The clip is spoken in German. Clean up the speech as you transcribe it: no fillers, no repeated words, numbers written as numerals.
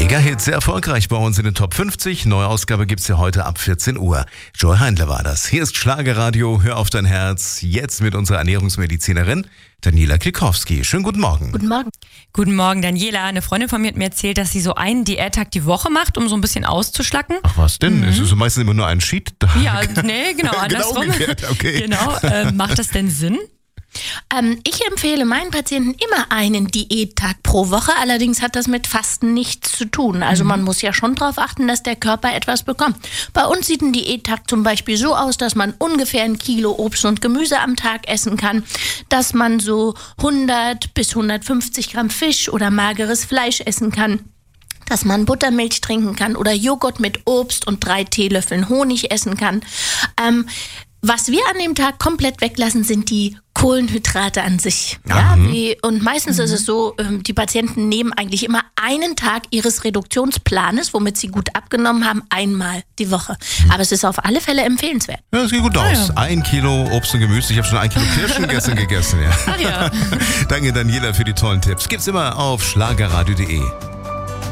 Mega-Hit, sehr erfolgreich bei uns in den Top 50. Neue Ausgabe gibt's ja heute ab 14 Uhr. Joy Heindler war das. Hier ist Schlagerradio, hör auf dein Herz. Jetzt mit unserer Ernährungsmedizinerin Daniela Klikowski. Schönen guten Morgen. Guten Morgen. Guten Morgen, Daniela. Eine Freundin von mir hat mir erzählt, dass sie so einen Diättag die Woche macht, um so ein bisschen auszuschlacken. Ach was denn? Es ist meistens immer nur ein Sheet-Tag. Ja, nee, genau, andersrum. Genau umgekehrt, okay. Genau. Macht das denn Sinn? Ich empfehle meinen Patienten immer einen Diättag pro Woche. Allerdings hat das mit Fasten nichts zu tun. Also man muss ja schon darauf achten, dass der Körper etwas bekommt. Bei uns sieht ein Diättag zum Beispiel so aus, dass man ungefähr 1 Kilo Obst und Gemüse am Tag essen kann, dass man so 100 bis 150 Gramm Fisch oder mageres Fleisch essen kann, dass man Buttermilch trinken kann oder Joghurt mit Obst und 3 Teelöffeln Honig essen kann. Was wir an dem Tag komplett weglassen, sind die Kohlenhydrate an sich. Ja, und meistens ist es so, die Patienten nehmen eigentlich immer einen Tag ihres Reduktionsplanes, womit sie gut abgenommen haben, einmal die Woche. Aber es ist auf alle Fälle empfehlenswert. Ja, das geht gut aus. 1 Kilo Obst und Gemüse. Ich habe schon 1 Kilo Kirschen gestern gegessen. Ja. Ach ja. Danke, Daniela, für die tollen Tipps. Gibt's immer auf schlagerradio.de.